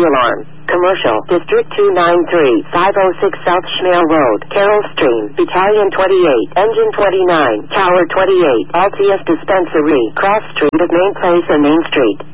alarm. Commercial, District 293, 506 South Schmale Road, Carroll Stream, Battalion 28, Engine 29, Tower 28, Altius Dispensary, Cross Street of Main Place and Main Street.